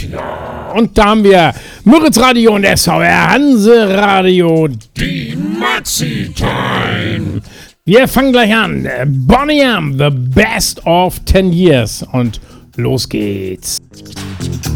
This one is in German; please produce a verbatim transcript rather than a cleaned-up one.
Ja, und da haben wir Müritz Radio und S V R Hanse Radio, die Maxi-Time. Wir fangen gleich an. Boney M, The Best of ten Years. Und los geht's.